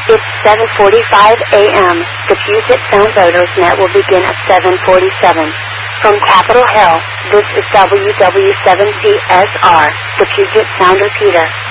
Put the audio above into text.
It's 7:45 a.m. The Puget Sound Voters Net will begin at 7:47. From Capitol Hill, this is WW7CSR, the Puget Sound Repeater.